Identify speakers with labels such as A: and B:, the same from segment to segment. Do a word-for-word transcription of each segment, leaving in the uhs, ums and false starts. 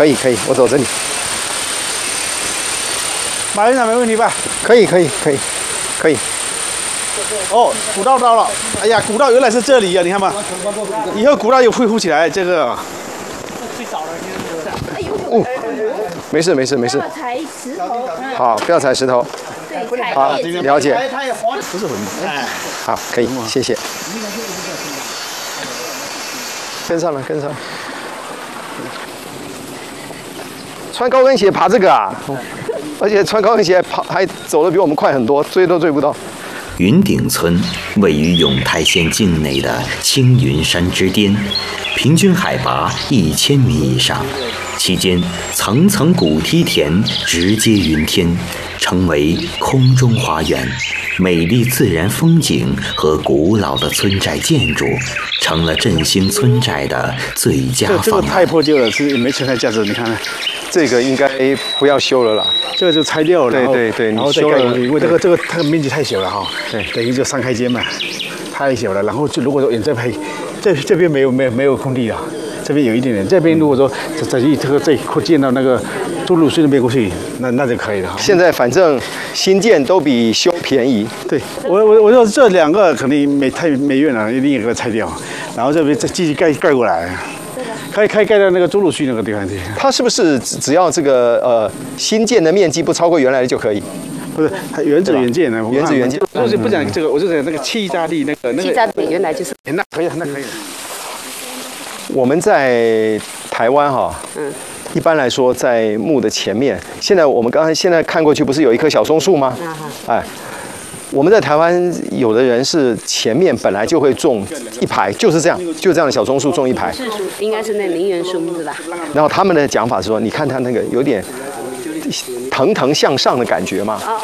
A: 可以可以，我走这里。
B: 马院长没问题吧？
A: 可以可以可以可以。
B: 哦，古道到了。哎呀，古道原来是这里啊，你看嘛。以后古道又恢复起来，这个。最早的
A: 哎呦。哦，没事没事没事。
C: 不要踩石头。
A: 好，不要踩石头。
C: 对，
A: 好，了解。
B: 不是很哎。
A: 好，可以，谢谢。跟上了，跟上了。穿高跟鞋爬这个啊，而且穿高跟鞋爬还走得比我们快很多，追都追不到。
D: 云顶村位于永泰县境内的青云山之巅，平均海拔一千米以上，期间层层古梯田直接云天，成为空中花园。美丽自然风景和古老的村寨建筑，成了振兴村寨的最佳方案。
B: 这个太破旧了，是没存在价值。你看，
A: 这个应该不要修了啦。
B: 这个就拆掉了，
A: 对对对，
B: 然后再盖过去，因为这个这个它的面积太小了哈。对，等于就三开间嘛，太小了。然后就如果说远在拍，这这边没有没有没有空地了，这边有一点点。这边如果说再一这个再扩建到那个朱鲁水那边过去，那那就可以了。
A: 现在反正新建都比修便宜。
B: 对，我我我说这两个肯定没太没院了，一定给它拆掉，然后这边再继续盖盖过来。可以可以盖到那个朱鲁区那个地方去。
A: 它是不是只只要这个呃新建的面积不超过原来的就可以？
B: 不是，它原址原建呢？
A: 原址原建。
B: 我就不讲这个，我就讲那个气炸力那个那个。
C: 气炸力原来就是。
B: 那可以，那可以。
A: 我们在台湾哈，
C: 嗯，
A: 一般来说在墓的前面，现在我们刚才现在看过去不是有一棵小松树吗？
C: 啊哈。
A: 哎。我们在台湾有的人是前面本来就会种一排，就是这样，就这样的小松树种一排。
C: 是树，应该是那陵园树是吧？
A: 然后他们的讲法是说，你看它那个有点腾腾向上的感觉嘛。
C: 哦。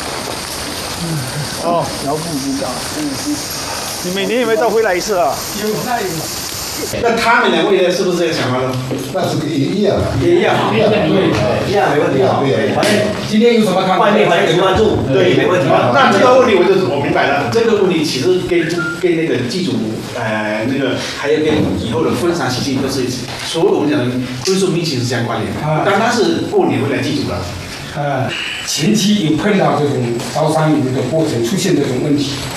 B: 哦，遥不知道。嗯，你每年有没有到回来一次啊？
E: 有太有。
B: 那他们两位呢，是不是这个想法呢？
E: 那是也一样，
B: 也一样，
E: 一样，对，
F: 一样没问题啊。
E: 对，
F: 反正
E: 今天有什么看法？
F: 外面反正关注，对，没问题。
B: 那这个问题我就我明白了，这个问题其实跟跟那个祭祖呃那个还有跟以后的婚丧喜庆都是所有我们讲的归属密切是相关联的。当他是过年回来祭祖了。
E: 呃，前期有碰到这种招商引的过程出现这种问题，